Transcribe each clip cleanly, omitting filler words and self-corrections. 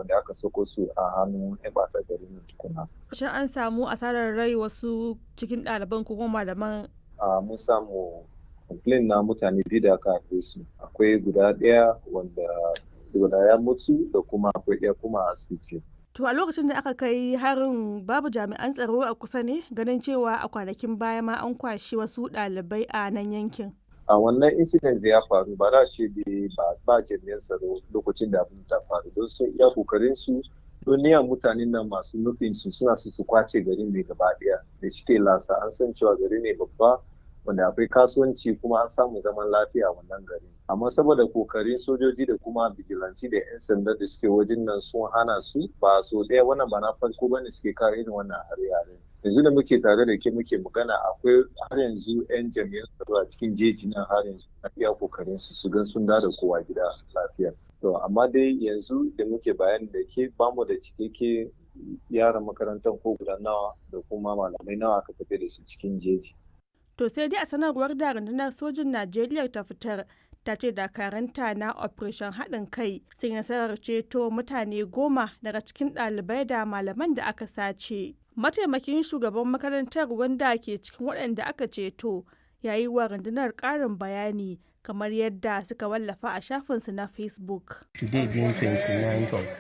wanda aka sako su a hannun 'yan ɓata garin tukuna. Shin an samu asarar rai wasu cikin ɗaliban ko kuma malaman? Mun samu complain na mutane biyu da aka haife su. Akwai guda ɗaya wanda ya mutu da kuma akwai ɗaya kuma a asibiti. To a lokacin da aka kai harin babu jami'an tsaro a kusa ne, ganin cewa a kwanakin baya ma an kwashi wasu ɗalibai a nan yankin. A wannan incident da ya faru ba za a ce ba jami'an tsaro lokacin da abin ta faru, don sun iya kokarin su don niyan mutanen nan masu nufin su suna su kwace garin ne gaba ɗaya. Da shike lasa an san cewa gari ne babba wanda akwai kasuwanci kuma an samu zaman lafiya a wannan gari. Amma saboda kokarin sojoji da kuma bijilanci da 'yan sanda da suke wajen nan sun hana su, ba so ɗaya wannan ba na farko bane suke kawo irin wannan hare-hare. Yanzu da muke tare da ke muke magana akwai har yanzu 'yan jami'an tsaro a cikin jeji nan har yanzu na iya kokarin su gan sun da kowa gida lafiya. To amma dai yanzu da muke bayani da ke bamu da cikakke yaran makarantar ko guda nawa da kuma malamai nawa aka tafi da su cikin jeji. To sai dai a sanarwar da rundunar sojin Najeriya ta fitar, ta ce dakaranta na operation haɗin kai sun nasarar ceto mutane 10 daga cikin ɗalibai da malaman da aka sace. Mataimakin shugaban makarantar wanda ke cikin waɗanda aka ceto ya yi wa rundunar ƙarin bayani kamar yadda suka wallafa a shafinsu na Facebook. Today being 29th of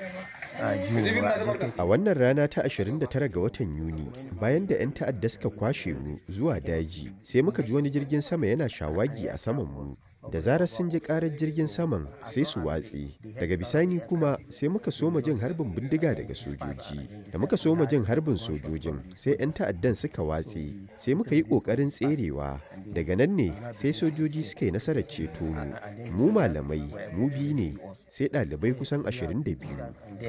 A wannan rana ta 29 ga watan Yuni, bayan da 'yan ta'adda suka kwashe mu zuwa daji, sai muka ji wani jirgin sama yana shawagi a saman mu. Da zarar sun ji karar jirgin saman sai su watse. Daga bisani kuma sai muka soma jin harbin bindiga daga sojoji. Da muka soma jin harbin sojojin sai 'yan ta'addan suka watse. Sai muka yi ƙoƙarin tserewa. Daga nan ne sai sojoji suka yi nasarar ceto mu. Mu malamai, mu biyu ne, sai ɗalibai kusan 22.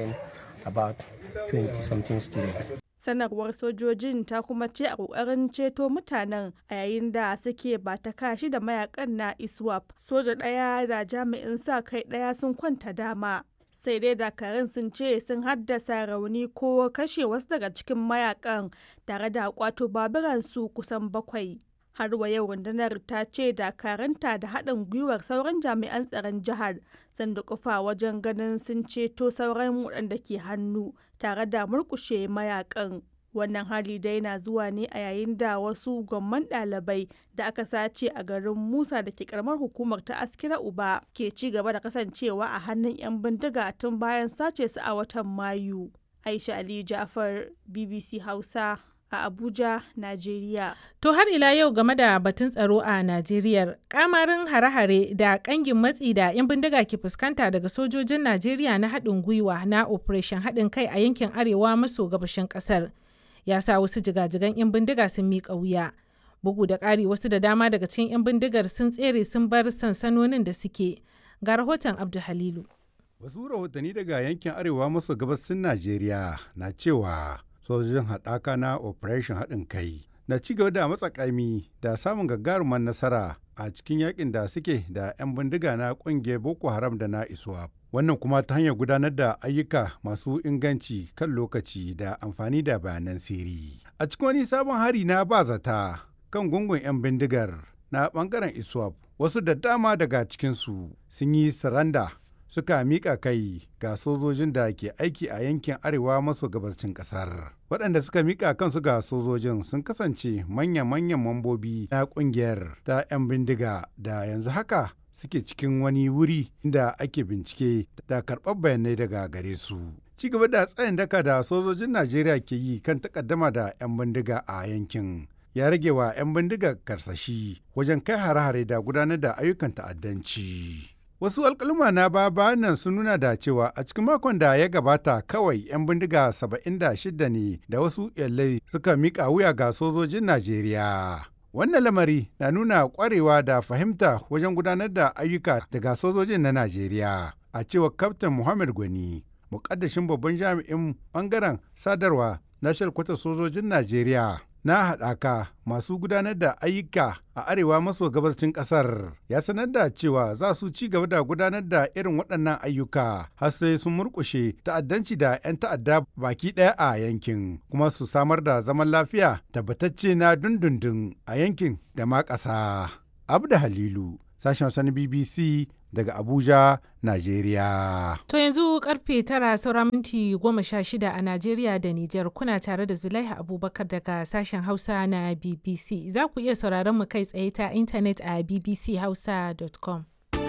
about 20-something students. Sanarwar sojojin ta kuma ce a kokarin ceto mutanen a yayin da suke ba ta kashi da mayakan na ISWAP. Soja ɗaya da jami'in sa kai ɗaya sun kwanta dama. Sai dai dakarun sun ce sun haddasa rauni ko kashe wasu daga cikin mayakan tare da kwato baburansu kusan 7. Har wa yau rundunar ta ce dakaranta da haɗin gwiwar sauran jami'an tsaron jihar sun dukufa wajen ganin sun ceto sauran waɗanda ke hannu tare da murƙushe mayakan. Wannan hali dai na zuwa ne a yayin da wasu gwamman ɗalibai da aka sace a garin Musa da ke karamar hukumar ta Askira Uba ke ci gaba da kasancewa a hannun 'yan bindiga tun bayan sace su a watan Mayu. Aisha Aliyu Ja'far, BBC Hausa, a Abuja, Najeriya. To har ila yau game da batun tsaro a Najeriya, kamarin hare-hare da kangin matsi da 'yan bindiga ke fuskanta daga sojojin Najeriya na haɗin gwiwa na Operation haɗin kai a yankin arewa maso gabashin ƙasar ya sa wasu jigajigan 'yan bindiga sun miƙa wuya. Bugu da ƙari wasu da dama daga cikin 'yan bindigar sun tsere sun bar sansanonin da suke. Ga rahoton Abdu Halilu. Wasu rahotanni daga yankin arewa maso gabasin Najeriya na cewa sojojin haɗaka na Operation haɗin kai na ci gaba da matsakaimi da samun gagarumar nasara a cikin yakin da suke da 'yan bindiga na ƙungiyar Boko Haram da na ISWAP. Wannan kuma ta hanyar gudanar da ayyuka masu inganci kan lokaci da amfani da bayanan sirri. A cikin wani sabon hari na bazata kan gungun 'yan bindigar na ɓangaren ISWAP, wasu da dama daga cikinsu sun yi saranda suka miƙa kai ga sojojin da ke aiki a yankin arewa maso gabashin ƙasar. Waɗanda suka miƙa kansu ga sojojin sun kasance manya-manyan mambobi na ƙungiyar ta 'yan bindiga da yanzu haka suke cikin wani wuri da ake bincike da karɓar bayanai daga gare su. Ci gaba da tsayin daka da sojojin Najeriya ke yi kan takaddama da 'yan bindiga a yankin ya rage wa 'yan bindiga karsashi wajen kai hare-hare da gudanar da ayyukan ta'addanci. Wasu alƙaluma na nan sun nuna da cewa a cikin makon da ya gabata kawai 'yan bindiga 76 ne da wasu iyalai suka miƙa wuya ga sojojin Najeriya. Wannan lamari na nuna ƙwarewa da fahimta wajen gudanar da ayyuka daga sojojin na Najeriya. A cewar Kaftin Muhammad Gwani, muƙaddashin babban jami'in ɓangaren sadarwa na shalkwatar sojojin Najeriya na haɗaka masu gudanar da ayyuka a arewa maso gabashin ƙasar ya sanar da cewa za su ci gaba da gudanar da irin waɗannan ayyuka har sai sun murƙushe ta'addanci da 'yan ta'adda baki ɗaya a yankin kuma su samar da zaman lafiya tabbatacce na dundundun a yankin da ma ƙasa. Abda Halilu, sashen Hausa na BBC daga Abuja, Najeriya. To yanzu karfe 9 saura minti 16 a Najeriya da Nijar, kuna tare da Zulaiha Abubakar daga sashen Hausa na BBC. Za ku iya sauraron mu kai tsaye ta intanet a bbchausa.com.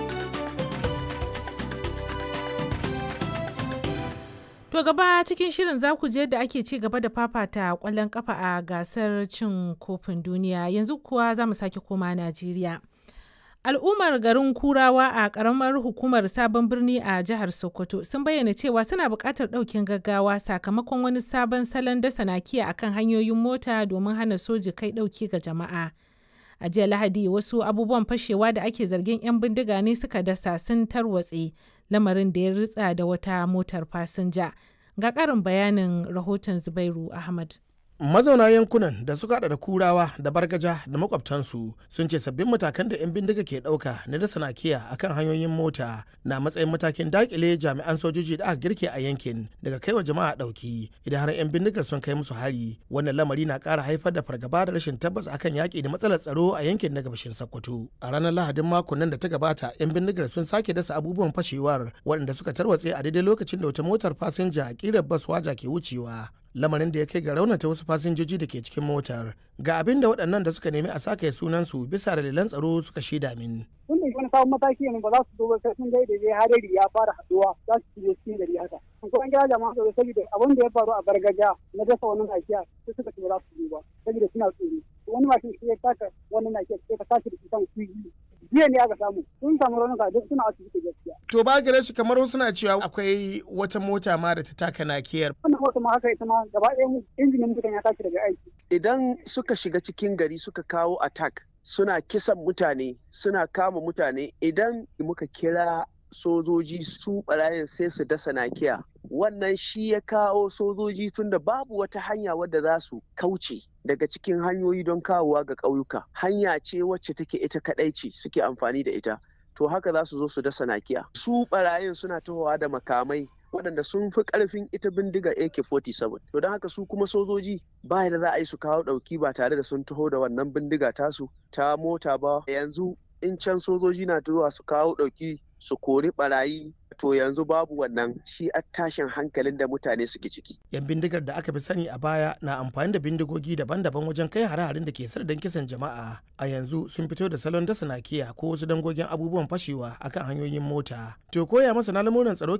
To gaba cikin shirin za ku je yadda ake ci gaba da fafata kwallon kafa a gasar cin kofin duniya. Yanzu kuwa za mu sake koma Najeriya. Al'ummar garin Kurawa a ƙaramar hukumar Sabon Birni a jihar Sokoto sun bayyana cewa suna buƙatar ɗaukin gaggawa sakamakon wani sabon salon dasa nakiya akan hanyoyin mota domin hana soji kai ɗauki ga jama'a. A jiya Lahadi wasu abubuwan fashewa da ake zargin 'yan bindiga ne suka dasa sun tarwatse, lamarin da ya ritsa da wata motar fasinja. Ga ƙarin bayanin rahoton Zubairu Ahmad. Mazauna yankunan da suka hada da Kurawa da Bargaja da makwabtansu sun ce sabbin matakan da 'yan bindiga ke dauka na dasa nakiya akan hanyoyin mota na matsayin matakin dakile jami'an sojoji da aka girke a yankin daga kaiwa jama'a dauki idan har 'yan bindigar sun kai musu hari. Wannan lamari na kara haifar da fargaba da rashin tabbas akan yaki da matsalar tsaro a yankin na gabashin Sokoto. A ranar Lahadin makon nan da ta gabata 'yan bindigar sun sake dasa abubuwan fashewar waɗanda suka tarwatse a daidai lokacin da wata motar fasinja kirar bas waja ke wucewa, lamarin da ya kai ga raunata wasu fasinjoji da ke cikin motar. Ga abin da waɗannan da suka nemi a sake sunansu bisa dalilan tsaro suka shaida min. Tun da wani sabon mataki ne ba za su zo ba sai sun daidai hadari ya fara haduwa za su shige cikin gari haka. Kuma an kira jama'a tsaro saboda abin da ya faru a Bargaja na dasa wani nakiya sai suka ce ba za su zo ba saboda suna tsoro. Wani mashin shi ya taka wani nakiya sai ka tashi da kusan kuyi. Jiya ne aka samu sun samu raunuka duk suna asibiti gaskiya. To ba gare shi kamar wasu na cewa akwai wata mota ma da ta taka nakiyar. Wannan mota ma haka ita ma gaba ɗaya injinin mutan ya tashi daga aiki. Idan suka shiga cikin gari suka kawo attack suna kisan mutane suna kama mutane, idan muka kira sojoji su barayin sai su dasa nakiya. Wannan shi ya kawo sojoji tunda babu wata hanya wadda za su kauce daga cikin hanyoyi don kawowa ga ƙauyuka. Hanya ce wacce take ita kaɗai ce suke amfani da ita. To haka za su zo su dasa nakiya. Su barayin suna tahowa da makamai waɗanda sun fi ƙarfin ita bindiga AK-47. To don haka su kuma sojoji ba da za a yi su kawo ɗauki ba tare da sun taho da wannan bindiga tasu ta mota ba. Yanzu in can sojoji na zuwa su kawo ɗauki su kori barayi, to yanzu babu wannan, shi a tashin hankalin da mutane suke ciki. Yan bindigar da aka fi sani a baya na amfani da bindigogi daban-daban wajen kai hare-haren da ke sardan kisan jama'a. A yanzu sun fito da salon dasa nakiya ko wasu dangogin abubuwan fashewa akan hanyoyin mota. To koya masana lamuran tsaro